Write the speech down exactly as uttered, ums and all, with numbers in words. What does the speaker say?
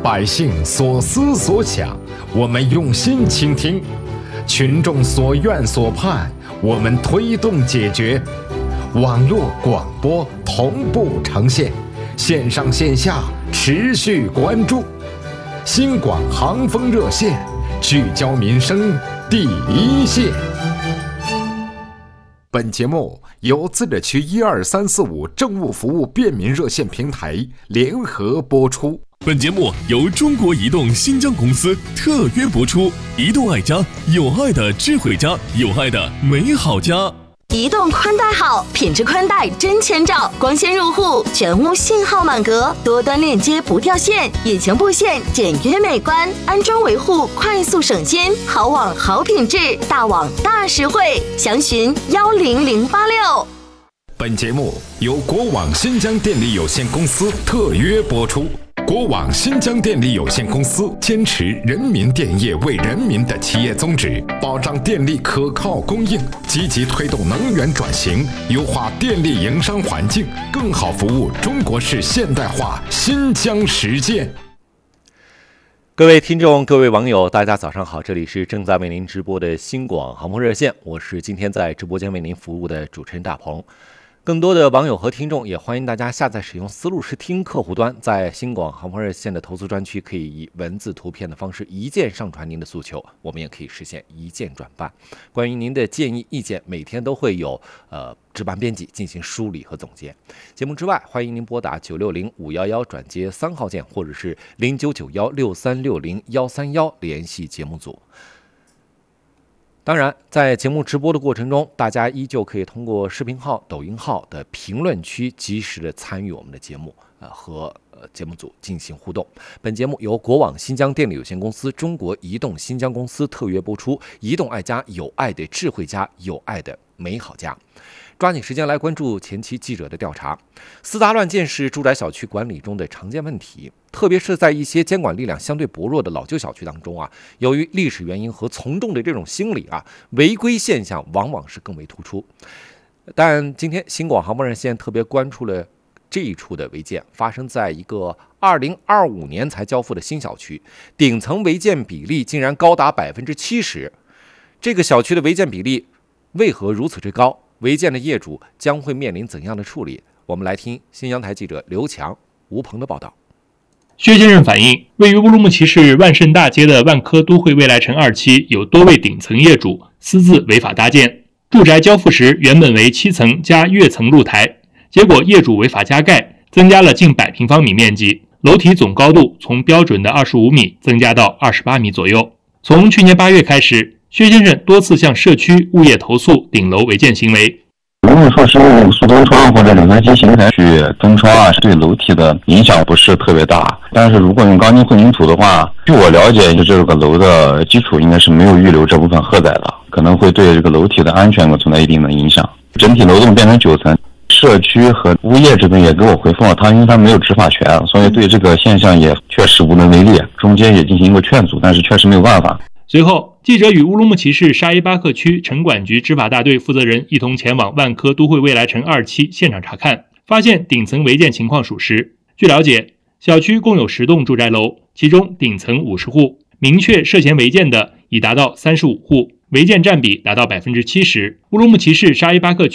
百姓所思所想，我们用心倾听；群众所愿所盼，我们推动解决。网络广播同步呈现，线上线下持续关注。新广航风热线，聚焦民生第一线。本节目由自治区一二三四五政务服务便民热线平台联合播出。 本节目由中国移动新疆公司特约播出。移动爱家，有爱的智慧家，有爱的美好家。 移动宽带好，品质宽带真千兆，光纤入户，全屋信号满格，多端链接不掉线，隐形布线简约美观，安装维护快速省心，好网好品质，大网大实惠。详询幺零零八六。 本节目由国网新疆电力有限公司特约播出。国网新疆电力有限公司坚持人民电业为人民的企业宗旨，保障电力可靠供应，积极推动能源转型，优化电力营商环境，更好服务中国式现代化新疆实践。 各位听众，各位网友，大家早上好，这里是正在为您直播的新广航空热线，我是今天在直播间为您服务的主持人大鹏。更多的网友和听众也欢迎大家下载使用思路视听客户端，在新广航空热线的投诉专区可以以文字图片的方式一键上传您的诉求，我们也可以实现一键转办。关于您的建议意见，每天都会有呃值班编辑进行梳理和总结。节目之外，欢迎您拨打九六零五一一转接三号键，或者是零九九一六三六零一三一联系节目组。当然，在节目直播的过程中，大家依旧可以通过视频号、抖音号的评论区及时的参与我们的节目，呃，和呃节目组进行互动。本节目由国网新疆电力有限公司、中国移动新疆公司特约播出。移动爱家，有爱的智慧家，有爱的美好家。抓紧时间来关注前期记者的调查。私搭乱建是住宅小区管理中的常见问题，特别是在一些监管力量相对薄弱的老旧小区当中啊，由于历史原因和从众的这种心理啊，违规现象往往是更为突出。但今天新广航空热线特别关注了这一处的违建，发生在一个二零二五年才交付的新小区，顶层违建比例竟然高达百分之七十。这个小区的违建比例为何如此之高？违建的业主将会面临怎样的处理？我们来听新疆台记者刘强、吴鹏的报道。 薛先生反映，位于乌鲁木齐市万盛大街的万科都会未来城二期有多位顶层业主私自违法搭建，住宅交付时原本为七层加跃层露台，结果业主违法加盖，增加了近百平方米面积，楼体总高度从标准的二十五米增加到二十八米左右。从去年八月开始，薛先生多次向社区物业投诉顶楼违建行为。 如果说是用塑封窗或者两三级型材去封窗啊，对楼体的影响不是特别大。但是如果用钢筋混凝土的话，据我了解，这个楼的基础应该是没有预留这部分荷载的，可能会对这个楼体的安全存在一定的影响。整体楼栋变成九层，社区和物业这边也给我回复了，他因为他没有执法权，所以对这个现象也确实无能为力。中间也进行过劝阻，但是确实没有办法。 随后，记者与乌鲁木齐市沙依巴克区城管局执法大队负责人一同前往万科都会未来城二期现场查看，发现顶层违建情况属实。据了解，小区共有十栋住宅楼，其中顶层五十户，明确涉嫌违建的已达到三十五户，违建占比达到百分之七十。乌鲁木齐市沙依巴克区